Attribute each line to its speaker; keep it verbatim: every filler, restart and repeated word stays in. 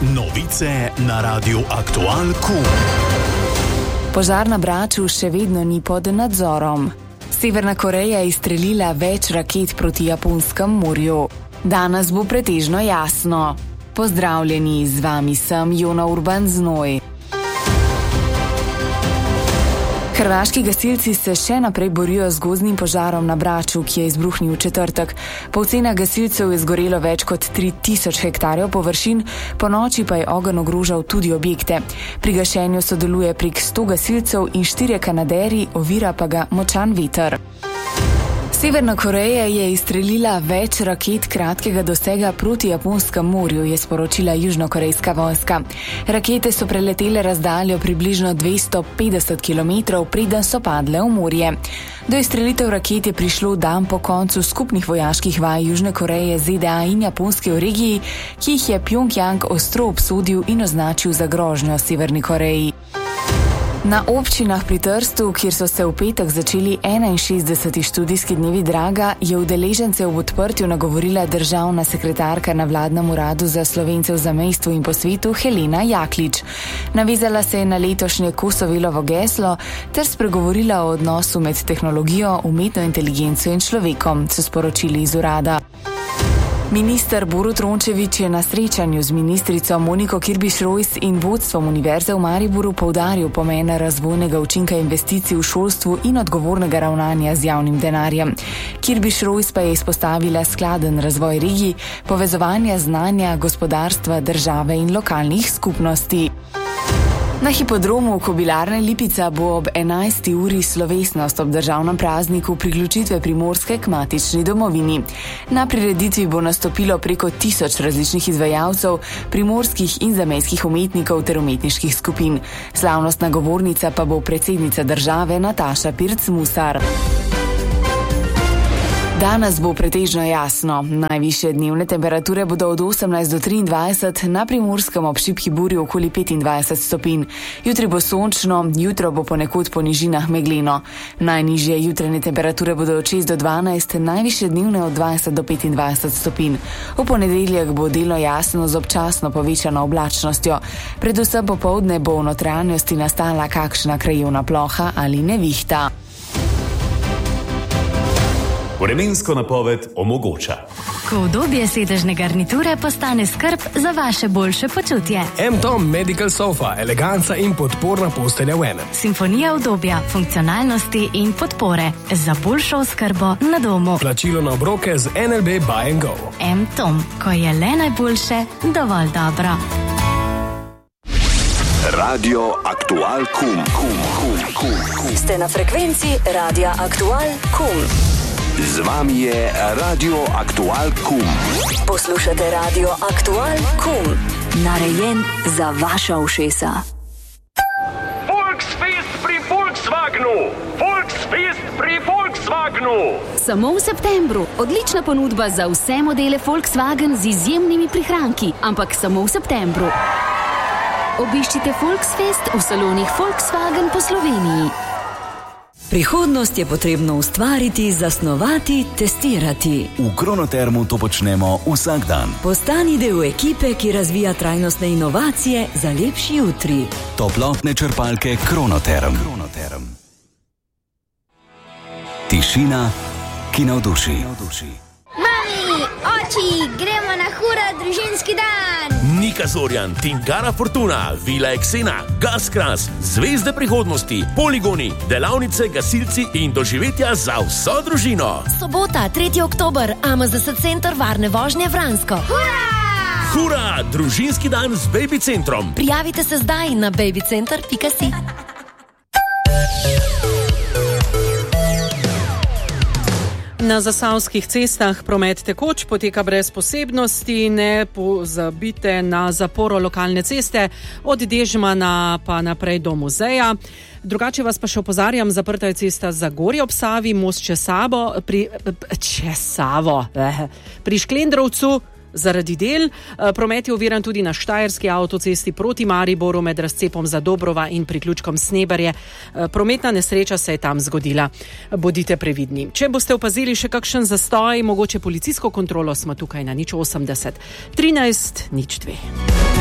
Speaker 1: Novice na Radiu Aktual Kum.
Speaker 2: Požar na Braču še vedno ni pod nadzorom. Severna Koreja je izstrelila več raket proti Japonskem morju. Danes bo pretežno jasno. Pozdravljeni, z vami sem Jona Urban Znoj. Hrvaški gasilci se še naprej borijo z gozdnim požarom na Braču, ki je izbruhnil v četrtek. Po ocenah gasilcev je zgorelo več kot tri tisoč hektarjev površin, po noči pa je ogenj ogrožal tudi objekte. Pri gašenju sodeluje prek sto gasilcev in štirje kanaderji, ovira pa ga močan veter. Severna Koreja je izstrelila več raket kratkega dosega proti Japonskem morju, je sporočila južnokorejska vojska. Rakete so preletele razdaljo približno dvesto petdeset kilometrov, preden so padle v morje. Do izstrelitev raket je prišlo dan po koncu skupnih vojaških vaj Južne Koreje, Z D A in Japonske v regiji, ki jih je Pjongjang ostro obsodil in označil za grožnjo Severni Koreji. Na občinah pri Trstu, kjer so se v petek začeli enainšestdeseti študijski dnevi Draga, je udeležence v odprtju nagovorila državna sekretarka na vladnem uradu za Slovence v zamejstvu in po svetu Helena Jaklič. Navezala se je na letošnje Kosovelovo geslo ter spregovorila o odnosu med tehnologijo, umetno inteligenco in človekom, so sporočili iz urada. Minister Borut Rončević je na srečanju z ministrico Moniko Kirbiš-Rojs in vodstvom Univerze v Mariboru poudaril pomen razvojnega učinka investicij v šolstvu in odgovornega ravnanja z javnim denarjem. Kirbiš-Rojs pa je izpostavila skladen razvoj regij, povezovanja znanja, gospodarstva, države in lokalnih skupnosti. Na hipodromu Kobilarne Lipica bo ob enajsti uri slovesnost ob državnem prazniku priključitve Primorske k matični domovini. Na prireditvi bo nastopilo preko tisoč različnih izvajalcev, primorskih in zamejskih umetnikov ter umetniških skupin. Slavnostna govornica pa bo predsednica države Nataša Pirc Musar. Danes bo pretežno jasno. Najvišje dnevne temperature bodo od osemnajst do triindvajset, na Primorskem ob šibki burji okoli petindvajset stopinj. Jutri bo sončno, jutro bo ponekod po nižinah megleno. Najnižje jutranje temperature bodo od šest do dvanajst, najvišje dnevne od dvajset do petindvajset stopinj. V ponedeljek bo delno jasno z občasno povečano oblačnostjo. Predvsem popoldne bo v notranjosti nastala kakšna krajevna ploha ali nevihta.
Speaker 1: Vremensko napoved omogoča.
Speaker 3: Ko udobje sedežne garniture postane skrb za vaše boljše počutje.
Speaker 4: M-Tom Medical Sofa, eleganca in podporna postelja v enem.
Speaker 3: Simfonija udobja, funkcionalnosti in podpore za boljšo oskrbo na domu.
Speaker 4: Plačilo na obroke z N L B Buy and Go.
Speaker 3: M-Tom, ko je le najboljše, dovolj dobro.
Speaker 1: Radio Aktual Kum. Kum, kum, kum, kum.
Speaker 5: Ste na frekvenci Radia Aktual Kum.
Speaker 1: Z vami je Radio Aktual Kum.
Speaker 5: Poslušate Radio Aktual Kum. Narejen za vaša ušesa.
Speaker 6: Volksfest pri Volkswagenu! Volksfest pri Volkswagenu!
Speaker 7: Samo v septembru. Odlična ponudba za vse modele Volkswagen z izjemnimi prihranki, ampak samo v septembru. Obiščite Volksfest v salonih Volkswagen po Sloveniji.
Speaker 5: Prihodnost je potrebno ustvariti, zasnovati, testirati.
Speaker 1: V Kronotermu to počnemo vsak dan.
Speaker 5: Postani del ekipe, ki razvija trajnostne inovacije za lepši jutri.
Speaker 1: Toplotne črpalke Kronoterm. Kronoterm. Tišina, ki navduši.
Speaker 8: Mami, oči, gremo na hura družinski dan!
Speaker 9: Nika Zorjan, Tingara Fortuna, Vila Eksena, Gaskras, Zvezde prihodnosti, poligoni, delavnice, gasilci in doživetja za vso družino.
Speaker 10: Sobota, tretji oktober, A M Z S Center varne vožnje Vransko.
Speaker 8: Hura!
Speaker 9: Hura, družinski dan z Baby Centrom.
Speaker 10: Prijavite se zdaj na babycenter pika si.
Speaker 11: Na zasavskih cestah promet tekoč poteka brez posebnosti, ne pozabite na zaporo lokalne ceste od Dežmana pa naprej do muzeja. Drugače vas pa še opozarjam, zaprta je cesta Zagorje ob Savi, most čez Savo, pri, čez Savo, eh, pri Šklendrovcu. Zaradi del promet je oviran tudi na Štajerski avtocesti proti Mariboru med razcepom za Dobrova in priključkom Sneberje. Prometna nesreča se je tam zgodila. Bodite previdni. Če boste opazili še kakšen zastoj, mogoče policijsko kontrolo, smo tukaj na nič osemdeset trinajst nič dve.